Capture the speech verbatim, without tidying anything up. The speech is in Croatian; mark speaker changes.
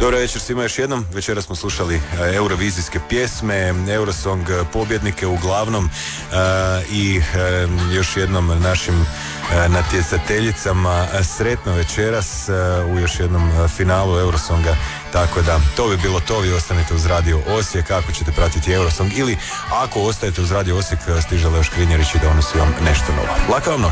Speaker 1: Dobro večer svima još jednom. Večeras smo slušali eurovizijske pjesme, Eurosong pobjednike uglavnom i još jednom našim natjecateljicama sretno večeras u još jednom finalu Eurosonga. Tako da, to bi bilo to, vi ostanete uz Radio Osijek ako ćete pratiti Eurosong ili ako ostajete uz Radio Osijek, stiže Leo Škrinjarić i donosi vam nešto novo. Laka vam noć.